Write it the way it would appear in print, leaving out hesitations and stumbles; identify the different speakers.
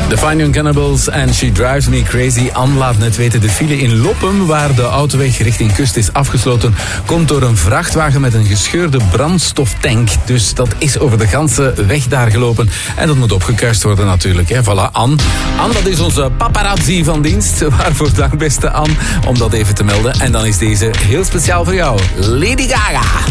Speaker 1: The Fine Young Cannibals en She Drives Me Crazy. Anne laat net weten, de file in Loppem, waar de autoweg richting kust is afgesloten, komt door een vrachtwagen met een gescheurde brandstoftank. Dus dat is over de ganse weg daar gelopen. En dat moet opgekuist worden natuurlijk. Hè. Voilà, Anne. Anne, dat is onze paparazzi van dienst. Waarvoor dank, beste Anne, om dat even te melden. En dan is deze heel speciaal voor jou. Lady Gaga.